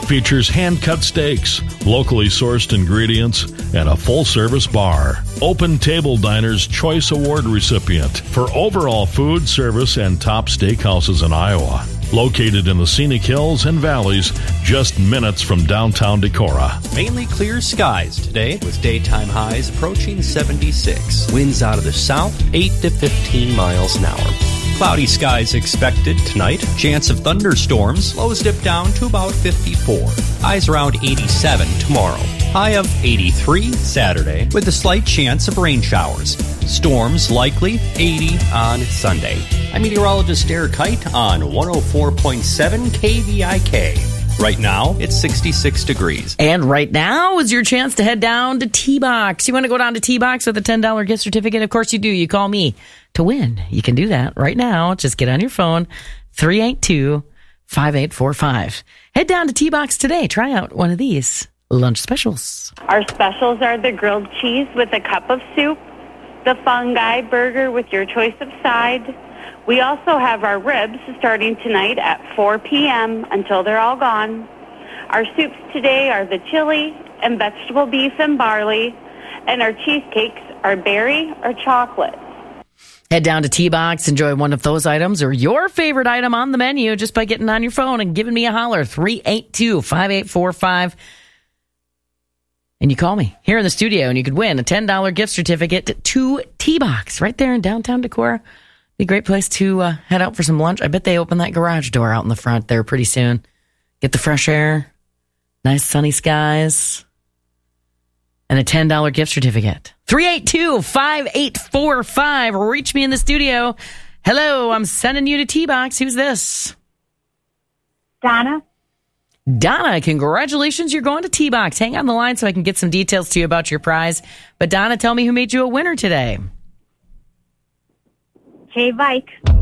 Features hand-cut steaks, locally sourced ingredients, and a full-service bar. Open Table Diner's Choice Award recipient for overall food, service, and top steakhouses in Iowa. Located in the scenic hills and valleys, just minutes from downtown Decorah. Mainly clear skies today with daytime highs approaching 76. Winds out of the south, 8 to 15 miles an hour. Cloudy skies expected tonight. Chance of thunderstorms. Lows dip down to about 54. Highs around 87 tomorrow. High of 83 Saturday with a slight chance of rain showers. Storms likely 80 on Sunday. I'm meteorologist Eric Height on 104.7 KVIK. Right now, it's 66 degrees. And right now is your chance to head down to T-Box. You want to go down to T-Box with a $10 gift certificate? Of course you do. You call me to win. You can do that right now. Just get on your phone, 382-5845. Head down to T-Box today. Try out one of these lunch specials. Our specials are the grilled cheese with a cup of soup, the fungi burger with your choice of side. We also have our ribs starting tonight at 4 p.m. until they're all gone. Our soups today are the chili and vegetable beef and barley, and our cheesecakes are berry or chocolate. Head down to T-Box, enjoy one of those items or your favorite item on the menu just by getting on your phone and giving me a holler, 382-5845. And you call me here in the studio, and you could win a $10 gift certificate to T-Box right there in downtown Decorah. Be a great place to head out for some lunch. I bet they open that garage door out in the front there pretty soon. Get the fresh air, nice sunny skies, and a $10 gift certificate. 382-5845. Reach me in the studio. Hello, I'm sending you to T-Box. Who's this? Donna. Donna, congratulations. You're going to T-Box. Hang on the line so I can get some details to you about your prize. But Donna, tell me who made you a winner today. Hey, Vike.